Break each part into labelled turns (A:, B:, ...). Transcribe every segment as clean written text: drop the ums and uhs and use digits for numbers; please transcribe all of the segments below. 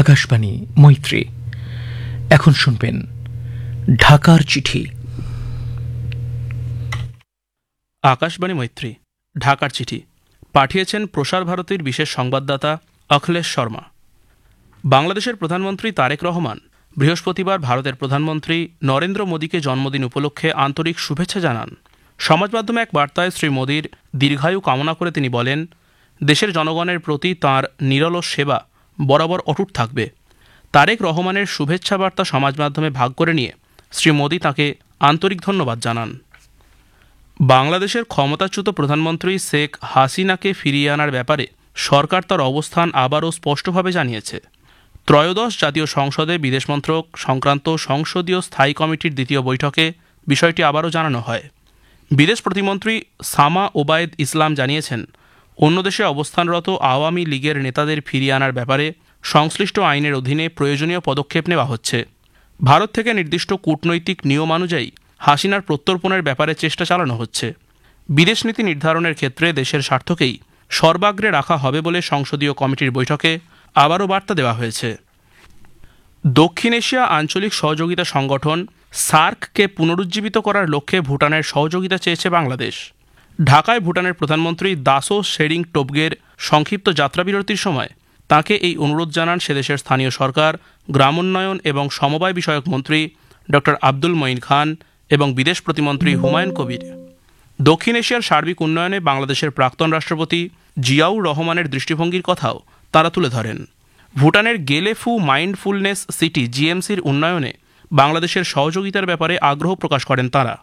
A: আকাশবাণী মৈত্রী। এখন শুনবেন ঢাকার চিঠি।
B: আকাশবাণী মৈত্রী, ঢাকার চিঠি পাঠিয়েছেন প্রসার ভারতীর বিশেষ সংবাদদাতা অখিলেশ শর্মা। বাংলাদেশের প্রধানমন্ত্রী তারেক রহমান বৃহস্পতিবার ভারতের প্রধানমন্ত্রী নরেন্দ্র মোদীকে জন্মদিন উপলক্ষে আন্তরিক শুভেচ্ছা জানান। সমাজ মাধ্যমে এক বার্তায় শ্রী মোদীর দীর্ঘায়ু কামনা করে তিনি বলেন, দেশের জনগণের প্রতি তাঁর নিরলস সেবা বরাবর অটুট থাকবে। তারেক রহমানের শুভেচ্ছা বার্তা সমাজ মাধ্যমে ভাগ করে নিয়ে শ্রী মোদী তাঁকে আন্তরিক ধন্যবাদ জানান। বাংলাদেশের ক্ষমতাচ্যুত প্রধানমন্ত্রী শেখ হাসিনাকে ফিরিয়ে আনার ব্যাপারে সরকার তার অবস্থান আবারও স্পষ্টভাবে জানিয়েছে। ত্রয়োদশ জাতীয় সংসদে বিদেশ মন্ত্রক সংক্রান্ত সংসদীয় স্থায়ী কমিটির দ্বিতীয় বৈঠকে বিষয়টি আবারও জানানো হয়। বিদেশ প্রতিমন্ত্রী সামা ওবায়েদ ইসলাম জানিয়েছেন, অন্য দেশে অবস্থানরত আওয়ামী লীগের নেতাদের ফিরিয়ে আনার ব্যাপারে সংশ্লিষ্ট আইনের অধীনে প্রয়োজনীয় পদক্ষেপ নেওয়া হচ্ছে। ভারত থেকে নির্দিষ্ট কূটনৈতিক নিয়মানুযায়ী হাসিনার প্রত্যর্পণের ব্যাপারে চেষ্টা চালানো হচ্ছে। বিদেশ নীতি নির্ধারণের ক্ষেত্রে দেশের স্বার্থকেই সর্বাগ্রে রাখা হবে বলে সংসদীয় কমিটির বৈঠকে আবারও বার্তা দেওয়া হয়েছে। দক্ষিণ এশিয়া আঞ্চলিক সহযোগিতা সংগঠন সার্ককে পুনরুজ্জীবিত করার লক্ষ্যে ভুটানের সহযোগিতা চেয়েছে বাংলাদেশ। ঢাকায় ভুটানের প্রধানমন্ত্রী দাসো শেরিং টোবগের সংক্ষিপ্ত যাত্রাবিরতির সময় তাঁকে এই অনুরোধ জানান সেদেশের স্থানীয় সরকার, গ্রামোন্নয়ন এবং সমবায় বিষয়ক মন্ত্রী ড আব্দুল মঈন খান এবং বিদেশ প্রতিমন্ত্রী হুমায়ুন কবির। দক্ষিণ এশিয়ার সার্বিক উন্নয়নে বাংলাদেশের প্রাক্তন রাষ্ট্রপতি জিয়াউর রহমানের দৃষ্টিভঙ্গির কথাও তাঁরা তুলে ধরেন। ভুটানের গেলেফু মাইন্ডফুলনেস সিটি জিএমসির উন্নয়নে বাংলাদেশের সহযোগিতার ব্যাপারে আগ্রহ প্রকাশ করেন তাঁরা।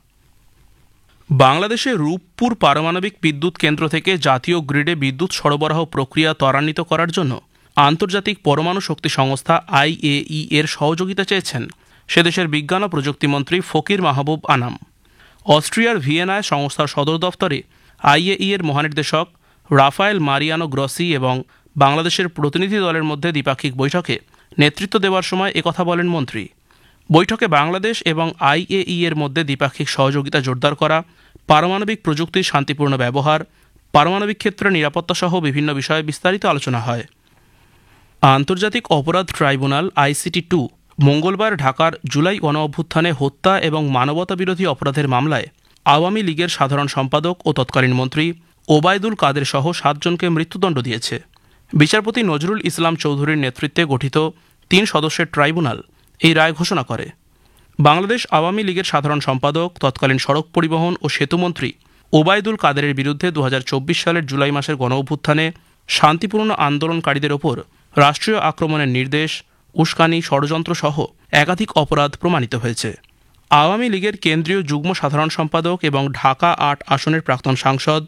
B: বাংলাদেশে রূপপুর পারমাণবিক বিদ্যুৎ কেন্দ্র থেকে জাতীয় গ্রিডে বিদ্যুৎ সরবরাহ প্রক্রিয়া ত্বরান্বিত করার জন্য আন্তর্জাতিক পরমাণু শক্তি সংস্থা IAEA এর সহযোগিতা চেয়েছেন সেদেশের বিজ্ঞান ও প্রযুক্তিমন্ত্রী ফকির মাহবুব আনাম। অস্ট্রিয়ার ভিয়েনায় সংস্থার সদর দফতরে IAEA এর মহানির্দেশক রাফায়েল মারিয়ানো গ্রসি এবং বাংলাদেশের প্রতিনিধি দলের মধ্যে দ্বিপাক্ষিক বৈঠকে নেতৃত্ব দেওয়ার সময় একথা বলেন মন্ত্রী। বৈঠকে বাংলাদেশ এবং IAEA এর মধ্যে দ্বিপাক্ষিক সহযোগিতা জোরদার করা, পারমাণবিক প্রযুক্তির শান্তিপূর্ণ ব্যবহার, পারমাণবিক ক্ষেত্রে নিরাপত্তা সহ বিভিন্ন বিষয়ে বিস্তারিত আলোচনা হয়। আন্তর্জাতিক অপরাধ ট্রাইব্যুনাল ICT2 মঙ্গলবার ঢাকার জুলাই গণঅভ্যুত্থানে হত্যা এবং মানবতাবিরোধী অপরাধের মামলায় আওয়ামী লীগের সাধারণ সম্পাদক ও তৎকালীন মন্ত্রী ওবায়দুল কাদের সহ 7 জনকে মৃত্যুদণ্ড দিয়েছে। বিচারপতি নজরুল ইসলাম চৌধুরীর নেতৃত্বে গঠিত 3 সদস্যের ট্রাইব্যুনাল এই রায় ঘোষণা করে। বাংলাদেশ আওয়ামী লীগের সাধারণ সম্পাদক তৎকালীন সড়ক পরিবহন ও সেতুমন্ত্রী ওবায়দুল কাদেরের বিরুদ্ধে 2024 সালের জুলাই মাসের গণঅভ্যুত্থানে শান্তিপূর্ণ আন্দোলনকারীদের ওপর রাষ্ট্রীয় আক্রমণের নির্দেশ, উস্কানি, ষড়যন্ত্র সহ একাধিক অপরাধ প্রমাণিত হয়েছে। আওয়ামী লীগের কেন্দ্রীয় যুগ্ম সাধারণ সম্পাদক এবং ঢাকা 8 আসনের প্রাক্তন সাংসদ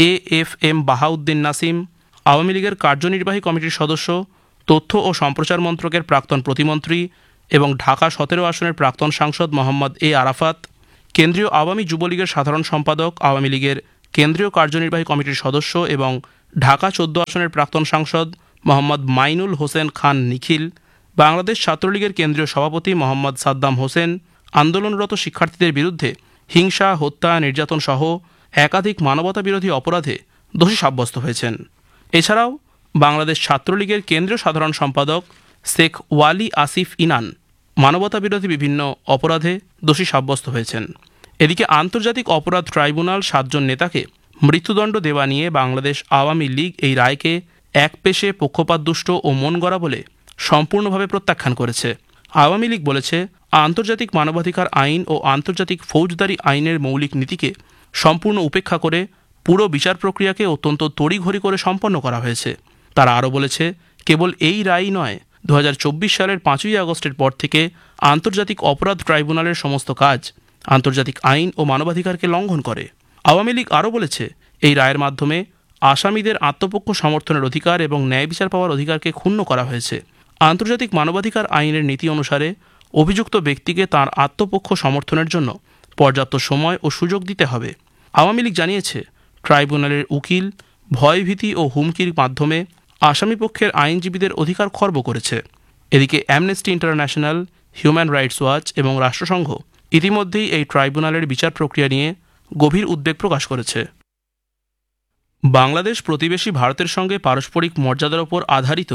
B: AFM বাহাউদ্দিন নাসিম, আওয়ামী লীগের কার্যনির্বাহী কমিটির সদস্য, তথ্য ও সম্প্রচার মন্ত্রকের প্রাক্তন প্রতিমন্ত্রী এবং ঢাকা 17 আসনের প্রাক্তন সাংসদ মোহাম্মদ A আরাফাত, কেন্দ্রীয় আওয়ামী যুবলীগের সাধারণ সম্পাদক, আওয়ামী লীগের কেন্দ্রীয় কার্যনির্বাহী কমিটির সদস্য এবং ঢাকা 14 আসনের প্রাক্তন সাংসদ মোহাম্মদ মাইনুল হোসেন খান নিখিল, বাংলাদেশ ছাত্রলীগের কেন্দ্রীয় সভাপতি মোহাম্মদ সাদ্দাম হোসেন আন্দোলনরত শিক্ষার্থীদের বিরুদ্ধে হিংসা, হত্যা, নির্যাতন সহ একাধিক মানবতাবিরোধী অপরাধে দোষী সাব্যস্ত হয়েছেন। এছাড়াও বাংলাদেশ ছাত্রলীগের কেন্দ্রীয় সাধারণ সম্পাদক শেখ ওয়ালি আসিফ ইনান মানবতাবিরোধী বিভিন্ন অপরাধে দোষী সাব্যস্ত হয়েছেন। এদিকে আন্তর্জাতিক অপরাধ ট্রাইব্যুনাল 7 জন নেতাকে মৃত্যুদণ্ড দেওয়া নিয়ে বাংলাদেশ আওয়ামী লীগ এই রায়কে একপেশে, পক্ষপাতদুষ্ট ও মন গড়া বলে সম্পূর্ণভাবে প্রত্যাখ্যান করেছে। আওয়ামী লীগ বলেছে, আন্তর্জাতিক মানবাধিকার আইন ও আন্তর্জাতিক ফৌজদারি আইনের মৌলিক নীতিকে সম্পূর্ণ উপেক্ষা করে পুরো বিচার প্রক্রিয়াকে অত্যন্ত তড়িঘড়ি করে সম্পন্ন করা হয়েছে। তারা আরও বলেছে, কেবল এই রায়ই নয়, 2024 সালের 5ই আগস্টের পর থেকে আন্তর্জাতিক অপরাধ ট্রাইব্যুনালের সমস্ত কাজ আন্তর্জাতিক আইন ও মানবাধিকারকে লঙ্ঘন করে। আওয়ামী লীগ আরও বলেছে, এই রায়ের মাধ্যমে আসামিদের আত্মপক্ষ সমর্থনের অধিকার এবং ন্যায় বিচার পাওয়ার অধিকারকে ক্ষুণ্ণ করা হয়েছে। আন্তর্জাতিক মানবাধিকার আইনের নীতি অনুসারে অভিযুক্ত ব্যক্তিকে তার আত্মপক্ষ সমর্থনের জন্য পর্যাপ্ত সময় ও সুযোগ দিতে হবে। আওয়ামী লীগ জানিয়েছে, ট্রাইব্যুনালের উকিল ভয়ভীতি ও হুমকির মাধ্যমে আসামিপক্ষের আইনজীবীদের অধিকার খর্ব করেছে। এদিকে amnesty international, human rights watch এবং রাষ্ট্রসংঘ ইতিমধ্যেই এই ট্রাইব্যুনালের বিচার প্রক্রিয়া নিয়ে গভীর উদ্বেগ প্রকাশ করেছে। বাংলাদেশ প্রতিবেশী ভারতের সঙ্গে পারস্পরিক মর্যাদার ওপর আধারিত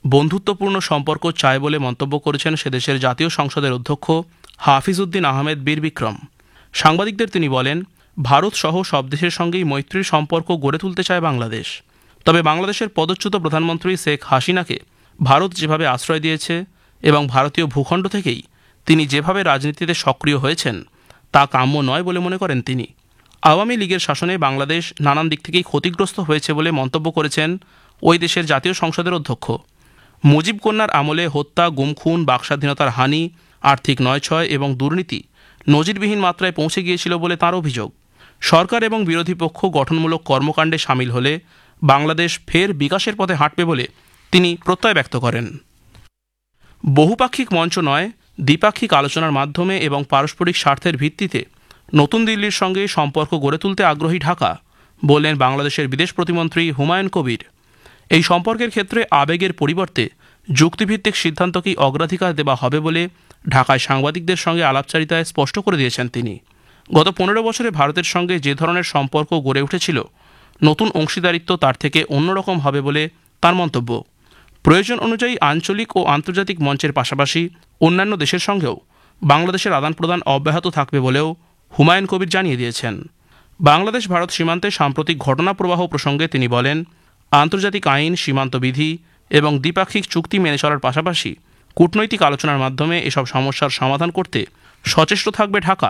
B: বন্ধুত্বপূর্ণ সম্পর্ক চায় বলে মন্তব্য করেছেন সেদেশের জাতীয় সংসদের অধ্যক্ষ হাফিজউদ্দিন আহমেদ বীর বিক্রম। সাংবাদিকদের তিনি বলেন, ভারত সহ সব দেশের সঙ্গেই মৈত্রীর সম্পর্ক গড়ে তুলতে চায় বাংলাদেশ। তবে বাংলাদেশের পদচ্যুত প্রধানমন্ত্রী শেখ হাসিনাকে ভারত যেভাবে আশ্রয় দিয়েছে এবং ভারতীয় ভূখণ্ড থেকেই তিনি যেভাবে রাজনীতিতে সক্রিয় হয়েছেন তা কাম্য নয় বলে মনে করেন তিনি। আওয়ামী লীগের শাসনে বাংলাদেশ নানান দিক থেকেই ক্ষতিগ্রস্ত হয়েছে বলে মন্তব্য করেছেন ওই দেশের জাতীয় সংসদের অধ্যক্ষ। মুজিব কন্যার আমলে হত্যা, গুম-খুন, বাকস্বাধীনতার হানি, আর্থিক নয়ছয় এবং দুর্নীতি নজিরবিহীন মাত্রায় পৌঁছে গিয়েছিল বলে তাঁর অভিযোগ। সরকার এবং বিরোধী পক্ষ গঠনমূলক কর্মকাণ্ডে সামিল হলে বাংলাদেশ ফের বিকাশের পথে হাঁটবে বলে তিনি প্রত্যয় ব্যক্ত করেন। বহুপাক্ষিক মঞ্চ নয়, দ্বিপাক্ষিক আলোচনার মাধ্যমে এবং পারস্পরিক স্বার্থের ভিত্তিতে নতুন দিল্লির সঙ্গে সম্পর্ক গড়ে তুলতে আগ্রহী ঢাকা, বললেন বাংলাদেশের বিদেশ প্রতিমন্ত্রী হুমায়ুন কবির। এই সম্পর্কের ক্ষেত্রে আবেগের পরিবর্তে যুক্তিভিত্তিক সিদ্ধান্তকেই অগ্রাধিকার দেওয়া হবে বলে ঢাকায় সাংবাদিকদের সঙ্গে আলাপচারিতায় স্পষ্ট করে দিয়েছেন তিনি। গত 15 বছরে ভারতের সঙ্গে যে ধরনের সম্পর্ক গড়ে উঠেছিল, নতুন অংশীদারিত্ব তার থেকে অন্যরকম হবে বলে তার মন্তব্য। প্রয়োজন অনুযায়ী আঞ্চলিক ও আন্তর্জাতিক মঞ্চের পাশাপাশি অন্যান্য দেশের সঙ্গেও বাংলাদেশের আদান প্রদান অব্যাহত থাকবে বলেও হুমায়ুন কবির জানিয়ে দিয়েছেন। বাংলাদেশ ভারত সীমান্তে সাম্প্রতিক ঘটনা প্রবাহ প্রসঙ্গে তিনি বলেন, আন্তর্জাতিক আইন, সীমান্ত বিধি এবং দ্বিপাক্ষিক চুক্তি মেনে চলার পাশাপাশি কূটনৈতিক আলোচনার মাধ্যমে এসব সমস্যার সমাধান করতে সচেষ্ট থাকবে ঢাকা।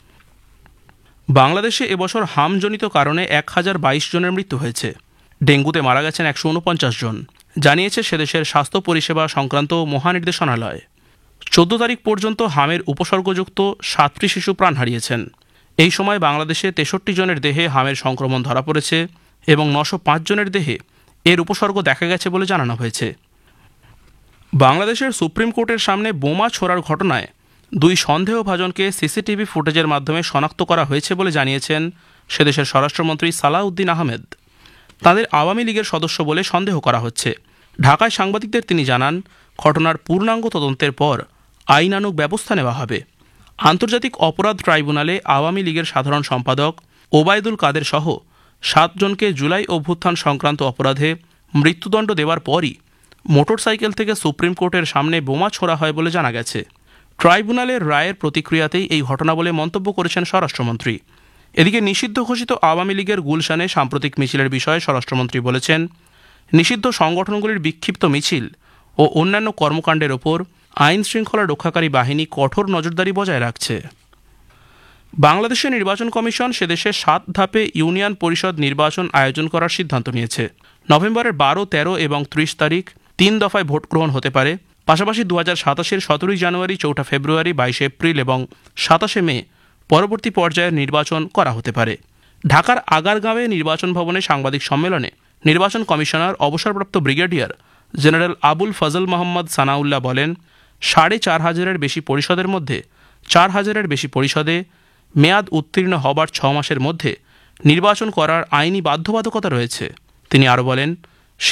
B: বাংলাদেশে এবছর হামজনিত কারণে 1022 জনের মৃত্যু হয়েছে। ডেঙ্গুতে মারা গেছেন 149 জন, জানিয়েছে সেদেশের স্বাস্থ্য পরিষেবা সংক্রান্ত মহানির্দেশনালয়। 14 তারিখ পর্যন্ত হামের উপসর্গযুক্ত 7টি শিশু প্রাণ হারিয়েছেন। এই সময় বাংলাদেশে 63 জনের দেহে হামের সংক্রমণ ধরা পড়েছে এবং 905 জনের দেহে এর উপসর্গ দেখা গেছে বলে জানানো হয়েছে। বাংলাদেশের সুপ্রিম কোর্টের সামনে বোমা ছোড়ার ঘটনায় 2 সন্দেহভাজনকে সিসিটিভি ফুটেজের মাধ্যমে শনাক্ত করা হয়েছে বলে জানিয়েছেন সেদেশের স্বরাষ্ট্রমন্ত্রী সালাউদ্দিন আহমেদ। তাদের আওয়ামী লীগের সদস্য বলে সন্দেহ করা হচ্ছে। ঢাকায় সাংবাদিকদের তিনি জানান, ঘটনার পূর্ণাঙ্গ তদন্তের পর আইনানুগ ব্যবস্থা নেওয়া হবে। আন্তর্জাতিক অপরাধ ট্রাইব্যুনালে আওয়ামী লীগের সাধারণ সম্পাদক ওবায়দুল কাদের সহ 7 জনকে জুলাই অভ্যুত্থান সংক্রান্ত অপরাধে মৃত্যুদণ্ড দেওয়ার পরই মোটরসাইকেল থেকে সুপ্রিম কোর্টের সামনে বোমা ছোড়া হয় বলে জানা গেছে। ট্রাইব্যুনালের রায়ের প্রতিক্রিয়াতেই এই ঘটনা বলে মন্তব্য করেছেন স্বরাষ্ট্রমন্ত্রী। এদিকে নিষিদ্ধ ঘোষিত আওয়ামী লীগের গুলশানে সাম্প্রতিক মিছিলের বিষয়ে স্বরাষ্ট্রমন্ত্রী বলেছেন, নিষিদ্ধ সংগঠনগুলির বিক্ষিপ্ত মিছিল ও অন্যান্য কর্মকাণ্ডের ওপর আইন শৃঙ্খলা রক্ষাকারী বাহিনী কঠোর নজরদারি বজায় রাখছে। বাংলাদেশের নির্বাচন কমিশন সেদেশে 7 ধাপে ইউনিয়ন পরিষদ নির্বাচন আয়োজন করার সিদ্ধান্ত নিয়েছে। নভেম্বরের 12, 13 এবং 30 তারিখ 3 দফায় ভোট গ্রহণ হতে পারে। পাশাপাশি 2027-এর 17 জানুয়ারি, 4 ফেব্রুয়ারি, 22 এপ্রিল এবং 27 মে পরবর্তী পর্যায়ের নির্বাচন করা হতে পারে। ঢাকার আগারগাঁওয়ে নির্বাচন ভবনে সাংবাদিক সম্মেলনে নির্বাচন কমিশনার অবসরপ্রাপ্ত ব্রিগেডিয়ার জেনারেল আবুল ফজল মোহাম্মদ সানাউল্লাহ বলেন, 4,500-এর বেশি পরিষদের মধ্যে 4,000-এর বেশি পরিষদে মেয়াদ উত্তীর্ণ হবার 6 মাসের মধ্যে নির্বাচন করার আইনি বাধ্যবাধকতা রয়েছে। তিনি আরও বলেন,